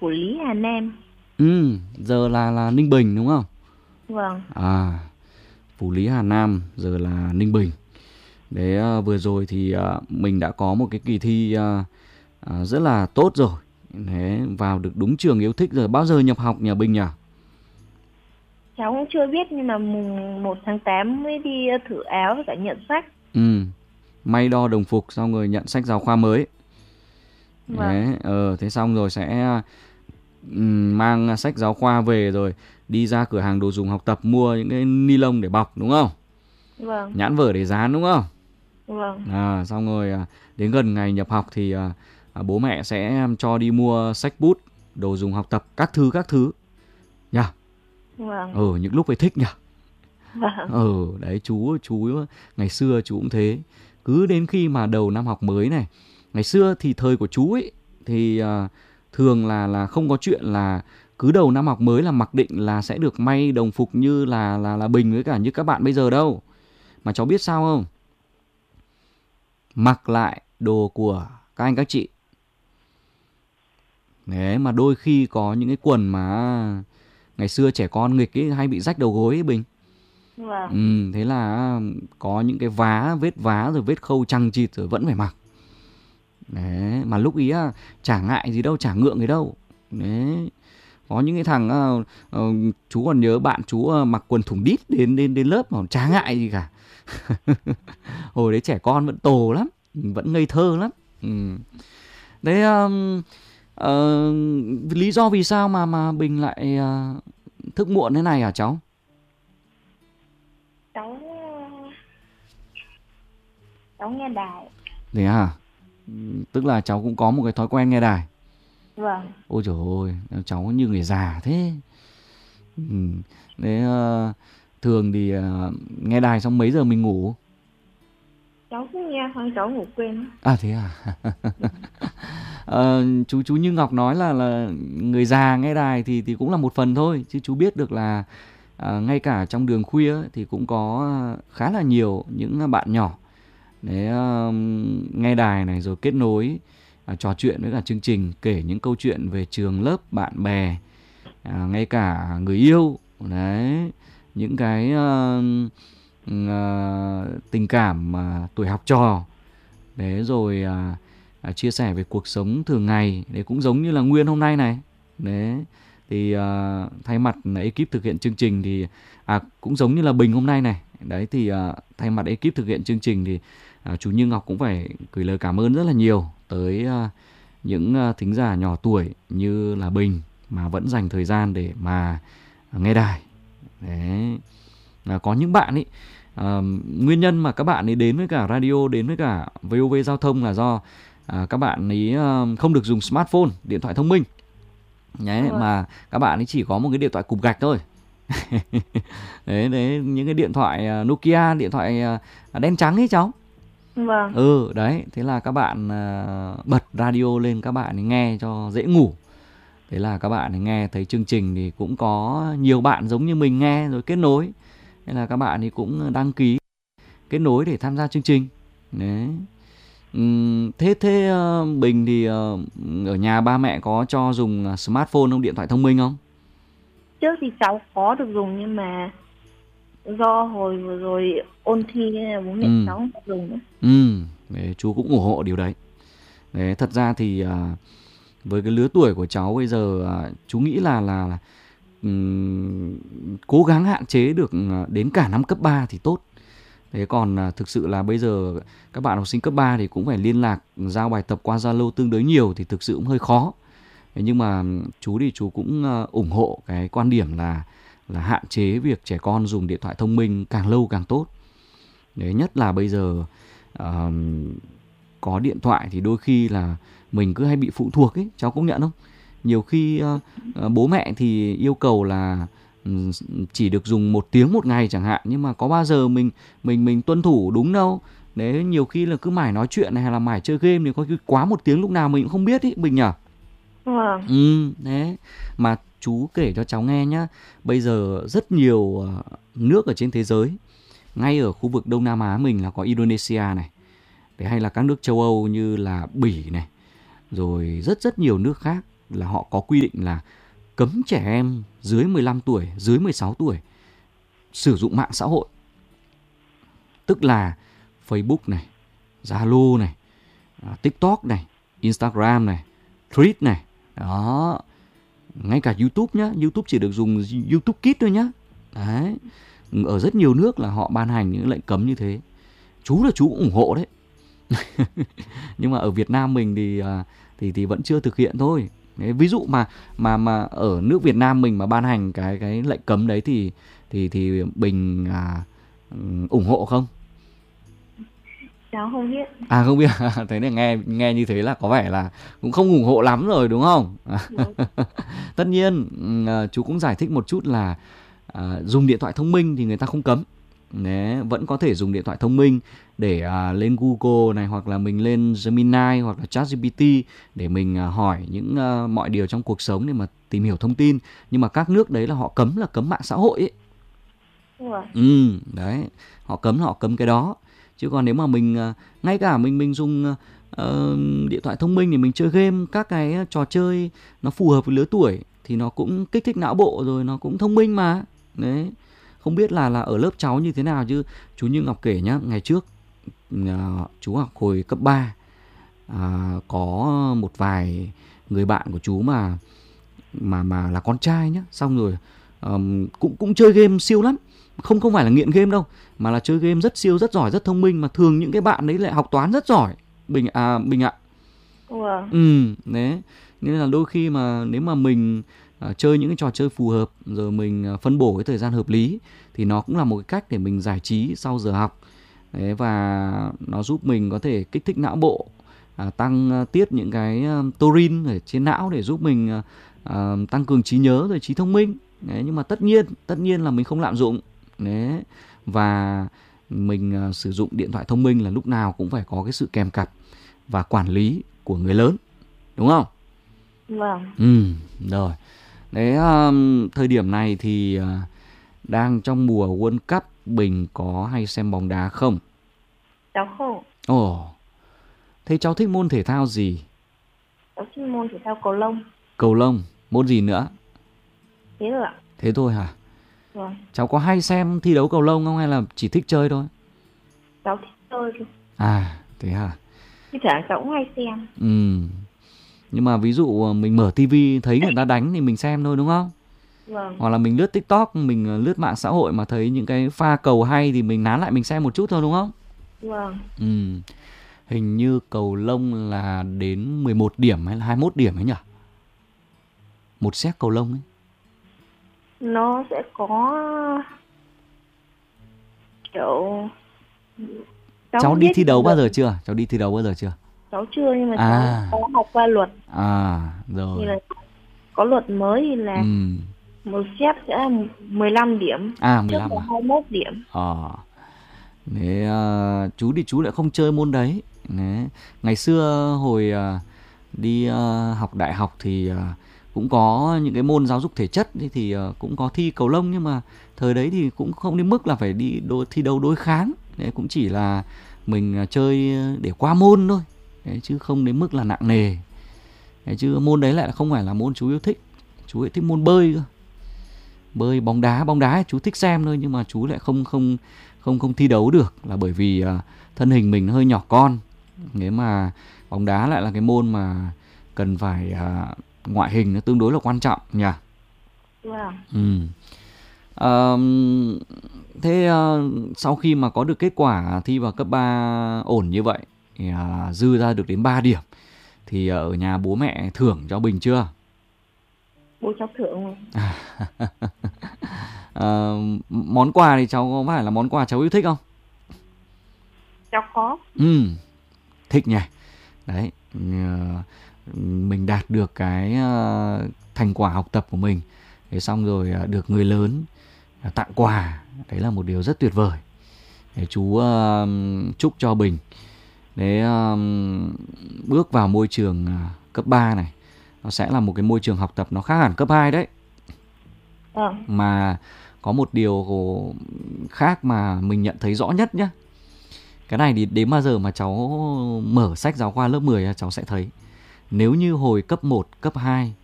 Phủ Lý, Hà Nam. Giờ là Ninh Bình đúng không? Vâng. Phủ Lý Hà Nam, giờ là Ninh Bình. Đấy, vừa rồi thì mình đã có một cái kỳ thi rất là tốt rồi. Đấy, vào được đúng trường yêu thích rồi. Bao giờ nhập học nhỉ Bình nhỉ? Cháu cũng chưa biết nhưng mà mùng 1 tháng 8 mới đi thử áo với cả nhận sách. May đo đồng phục xong rồi nhận sách giáo khoa mới. Vâng. Đấy, thế xong rồi sẽ mang sách giáo khoa về rồi đi ra cửa hàng đồ dùng học tập mua những cái ni lông để bọc đúng không? Vâng. Nhãn vở để dán đúng không? Vâng. Xong rồi đến gần ngày nhập học thì bố mẹ sẽ cho đi mua sách bút, đồ dùng học tập các thứ nhỉ. Vâng. Những lúc ấy thích nhỉ. Vâng. Đấy chú ngày xưa chú cũng thế. Cứ đến khi mà đầu năm học mới này, ngày xưa thì thời của chú ấy thì thường là không có chuyện là cứ đầu năm học mới là mặc định là sẽ được may đồng phục như là Bình với cả như các bạn bây giờ đâu. Mà cháu biết sao không? Mặc lại đồ của các anh các chị. Đấy, mà đôi khi có những cái quần mà ngày xưa trẻ con nghịch ấy hay bị rách đầu gối ấy Bình. Vâng. Thế là có những cái vết vá rồi vết khâu chằng chịt rồi vẫn phải mặc. Đấy, mà lúc ý chả ngại gì đâu, chả ngượng gì đâu. Đấy, có những cái thằng chú còn nhớ bạn chú mặc quần thủng đít đến lớp mà chả ngại gì cả. Hồi đấy trẻ con vẫn tổ lắm, vẫn ngây thơ lắm. Đấy, lý do vì sao mà Bình lại thức muộn thế này hả cháu? Cháu nghe đài. Thế à? Tức là cháu cũng có một cái thói quen nghe đài. Vâng. Ôi trời ơi, cháu như người già thế. Đấy, thường thì nghe đài xong mấy giờ mình ngủ? Cháu cứ nghe xong cháu ngủ quên. Thế à? Chú Như Ngọc nói là người già nghe đài thì cũng là một phần thôi, chứ chú biết được là ngay cả trong đường khuya thì cũng có khá là nhiều những bạn nhỏ đấy, nghe đài này rồi kết nối trò chuyện với cả chương trình, kể những câu chuyện về trường lớp, bạn bè, ngay cả người yêu đấy, những cái tình cảm tuổi học trò đấy, rồi chia sẻ về cuộc sống thường ngày đấy, cũng giống như là Nguyên hôm nay này đấy. Thì thay mặt ekip thực hiện chương trình thì cũng giống như là Bình hôm nay này đấy, thì thay mặt ekip thực hiện chương trình thì chú Như Ngọc cũng phải gửi lời cảm ơn rất là nhiều tới những thính giả nhỏ tuổi như là Bình mà vẫn dành thời gian để mà nghe đài đấy. Có những bạn ấy, nguyên nhân mà các bạn ấy đến với cả radio, đến với cả VOV Giao thông là do các bạn ấy không được dùng smartphone, điện thoại thông minh đấy, mà các bạn ấy chỉ có một cái điện thoại cục gạch thôi. đấy, những cái điện thoại Nokia, điện thoại đen trắng ấy cháu. Vâng. Đấy, thế là các bạn bật radio lên, các bạn ấy nghe cho dễ ngủ. Thế là các bạn ấy nghe thấy chương trình thì cũng có nhiều bạn giống như mình nghe rồi kết nối. Thế là các bạn ấy cũng đăng ký kết nối để tham gia chương trình. Đấy. Thế Bình thì ở nhà ba mẹ có cho dùng smartphone không, điện thoại thông minh không? Trước thì cháu có được dùng nhưng mà do hồi vừa rồi ôn thi nên là bố mẹ cháu không dùng nữa. Đấy, chú cũng ủng hộ điều đấy. Đấy, thật ra thì với cái lứa tuổi của cháu bây giờ, chú nghĩ là cố gắng hạn chế được đến cả năm cấp 3 thì tốt. Thế còn thực sự là bây giờ các bạn học sinh cấp 3 thì cũng phải liên lạc, giao bài tập qua Zalo tương đối nhiều thì thực sự cũng hơi khó. Thế nhưng mà chú thì chú cũng ủng hộ cái quan điểm là hạn chế việc trẻ con dùng điện thoại thông minh càng lâu càng tốt. Đấy, nhất là bây giờ có điện thoại thì đôi khi là mình cứ hay bị phụ thuộc ấy, cháu công nhận không? Nhiều khi bố mẹ thì yêu cầu là chỉ được dùng 1 tiếng một ngày chẳng hạn, nhưng mà có bao giờ mình tuân thủ đúng đâu. Đấy, nhiều khi là cứ mải nói chuyện này hay là mải chơi game thì có khi quá 1 tiếng lúc nào mình cũng không biết ý Bình nhỉ. Đấy, mà chú kể cho cháu nghe nhá, bây giờ rất nhiều nước ở trên thế giới, ngay ở khu vực Đông Nam Á mình là có Indonesia này, đấy, hay là các nước châu Âu như là Bỉ này, rồi rất nhiều nước khác là họ có quy định là cấm trẻ em dưới 15 tuổi, dưới 16 tuổi sử dụng mạng xã hội. Tức là Facebook này, Zalo này, TikTok này, Instagram này, Threads này. Đó. Ngay cả YouTube nhá, YouTube chỉ được dùng YouTube Kids thôi nhá. Đấy. Ở rất nhiều nước là họ ban hành những lệnh cấm như thế. Chú cũng ủng hộ đấy. Nhưng mà ở Việt Nam mình thì vẫn chưa thực hiện thôi. Đấy, ví dụ mà ở nước Việt Nam mình mà ban hành cái lệnh cấm đấy thì Bình ủng hộ không? Cháu không biết. Không biết. Thế này nghe như thế là có vẻ là cũng không ủng hộ lắm rồi đúng không? Tất nhiên chú cũng giải thích một chút là dùng điện thoại thông minh thì người ta không cấm. Đấy, vẫn có thể dùng điện thoại thông minh để lên Google này, hoặc là mình lên Gemini hoặc là ChatGPT để mình hỏi những mọi điều trong cuộc sống để mà tìm hiểu thông tin. Nhưng mà các nước đấy là họ cấm mạng xã hội ấy. Đấy, họ cấm cái đó. Chứ còn nếu mà mình ngay cả mình dùng điện thoại thông minh để mình chơi game, các cái trò chơi nó phù hợp với lứa tuổi thì nó cũng kích thích não bộ rồi, nó cũng thông minh mà. Đấy. Không biết là ở lớp cháu như thế nào, chứ chú Như Ngọc kể nhá, ngày trước chú học hồi cấp 3, có một vài người bạn của chú mà là con trai nhá, xong rồi cũng chơi game siêu lắm. Không phải là nghiện game đâu, mà là chơi game rất siêu, rất giỏi, rất thông minh. Mà thường những cái bạn đấy lại học toán rất giỏi, Bình ạ. Đấy. Nên là đôi khi mà nếu mà mình chơi những cái trò chơi phù hợp, rồi mình phân bổ cái thời gian hợp lý, thì nó cũng là một cái cách để mình giải trí sau giờ học. Đấy, và nó giúp mình có thể kích thích não bộ, tăng tiết những cái taurine ở trên não để giúp mình tăng cường trí nhớ rồi trí thông minh. Đấy, nhưng mà tất nhiên là mình không lạm dụng. Đấy, và mình sử dụng điện thoại thông minh là lúc nào cũng phải có cái sự kèm cặp và quản lý của người lớn, đúng không? Vâng. Rồi. Đấy, thời điểm này thì đang trong mùa World Cup, Bình có hay xem bóng đá không? Cháu không. Thế cháu thích môn thể thao gì? Cháu thích môn thể thao cầu lông. Cầu lông, môn gì nữa? Thế rồi ạ. Thế thôi hả? Vâng. Cháu có hay xem thi đấu cầu lông không, hay là chỉ thích chơi thôi? Cháu thích chơi thôi. Thế hả? Chứ chả cháu cũng hay xem. Nhưng mà ví dụ mình mở tivi thấy người ta đánh thì mình xem thôi, đúng không? Vâng. Hoặc là mình lướt TikTok, mình lướt mạng xã hội mà thấy những cái pha cầu hay thì mình nán lại mình xem một chút thôi, đúng không? Vâng. Hình như cầu lông là đến 11 điểm hay là 21 điểm ấy nhỉ? Một set cầu lông ấy. Nó sẽ có kiểu... Cháu đi thi đấu bao giờ chưa? Cháu chưa, nhưng mà cháu có học qua luật. Rồi. Thì là có luật mới thì là một set sẽ là 15 điểm. 15 trước là 21 điểm. Đấy, chú lại không chơi môn đấy. Đấy. Ngày xưa hồi đi học đại học thì cũng có những cái môn giáo dục thể chất thì cũng có thi cầu lông, nhưng mà thời đấy thì cũng không đến mức là phải đi thi đấu đối kháng. Đấy, cũng chỉ là mình chơi để qua môn thôi. Đấy, chứ không đến mức là nặng nề. Đấy, chứ môn đấy lại không phải là môn chú yêu thích. Chú lại thích môn bơi cơ. Bơi, bóng đá chú thích xem thôi, nhưng mà chú lại không thi đấu được, là bởi vì thân hình mình hơi nhỏ con. Nếu mà bóng đá lại là cái môn mà cần phải ngoại hình nó tương đối là quan trọng nhỉ. Thế sau khi mà có được kết quả thi vào cấp 3 ổn như vậy, dư ra được đến 3 điểm, thì ở nhà bố mẹ thưởng cho Bình chưa? Bố cháu thưởng rồi. Món quà thì cháu có phải là món quà cháu yêu thích không? Cháu có. Thích nhỉ. Đấy, mình đạt được cái thành quả học tập của mình, thế xong rồi được người lớn tặng quà, đấy là một điều rất tuyệt vời. Để chú chúc cho Bình để bước vào môi trường cấp 3 này, nó sẽ là một cái môi trường học tập nó khác hẳn cấp 2 đấy. Mà có một điều khác mà mình nhận thấy rõ nhất nhá. Cái này thì đến bao giờ mà cháu mở sách giáo khoa lớp 10 cháu sẽ thấy. Nếu như hồi cấp 1, cấp 2